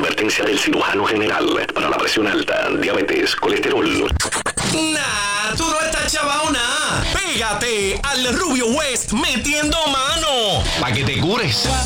advertencia del cirujano general. Para la presión alta, diabetes, colesterol. Nah, tú no estás chavao nada. Pégate al Rubio West metiendo mano. Pa' que te cures.